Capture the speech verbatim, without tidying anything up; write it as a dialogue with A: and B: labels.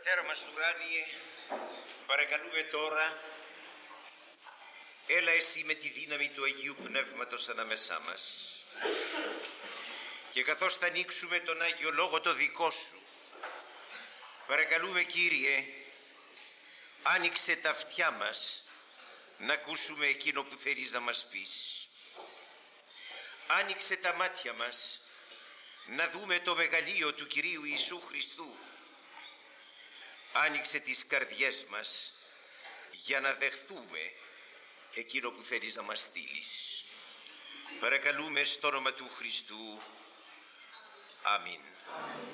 A: Πατέρα μας ουράνιε, παρακαλούμε τώρα, έλα εσύ με τη δύναμη του Αγίου Πνεύματος ανάμεσά μας. Και καθώς θα ανοίξουμε τον Άγιο Λόγο το δικό σου, παρακαλούμε Κύριε, άνοιξε τα αυτιά μας να ακούσουμε εκείνο που θέλεις να μας πεις. Άνοιξε τα μάτια μας να δούμε το μεγαλείο του Κυρίου Ιησού Χριστού. Άνοιξε τις καρδιές μας για να δεχθούμε εκείνο που θέλεις να μας στείλεις. Παρακαλούμε στο όνομα του Χριστού. Αμήν. Αμήν.